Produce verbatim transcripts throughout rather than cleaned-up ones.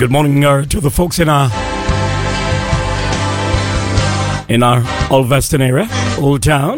Good morning uh, to the folks in our in our Old Western area, Old Town.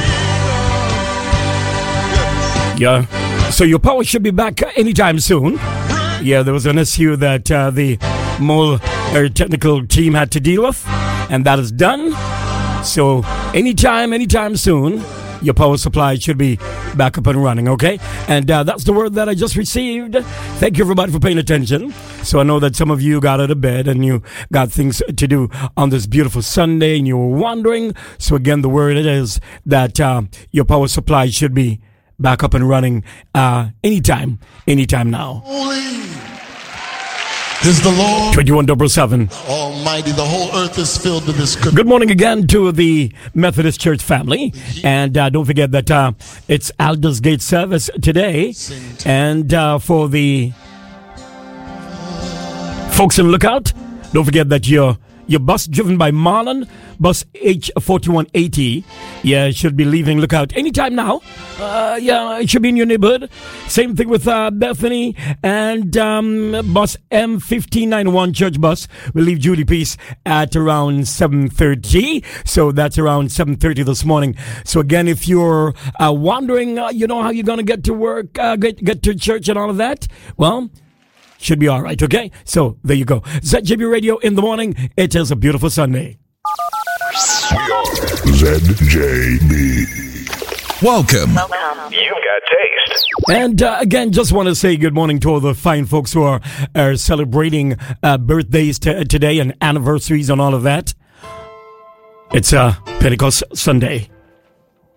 Yeah, so your power should be back anytime soon. Yeah, there was an issue that uh, the Mole uh, technical team had to deal with, and that is done. So anytime, anytime soon, your power supply should be back up and running, okay? And uh, that's the word that I just received. Thank you, everybody, for paying attention. So I know that some of you got out of bed and you got things to do on this beautiful Sunday and you were wondering. So again, the word is that uh, your power supply should be back up and running uh, anytime, anytime now. Holy is the Lord. twenty-one double seven. Almighty, the whole earth is filled with His goodness. Good morning again to the Methodist Church family. And uh, don't forget that uh, it's Aldersgate service today. And uh, for the folks in Lookout, don't forget that your your bus driven by Marlon, bus H forty-one eighty, yeah, should be leaving Lookout anytime now. Uh, yeah, it should be in your neighborhood. Same thing with uh, Bethany and um, bus M fifteen ninety-one church bus will leave Julie Peace at around seven thirty. So that's around seven thirty this morning. So again, if you're uh, wondering, uh, you know, how you're going to get to work, uh, get, get to church and all of that, well, should be all right, okay? So there you go. Z J B Radio in the morning. It is a beautiful Sunday. We are Z J B. Welcome. Welcome. You've got taste. And uh, again, just want to say good morning to all the fine folks who are, are celebrating uh, birthdays t- today and anniversaries and all of that. It's uh, Pentecost Sunday.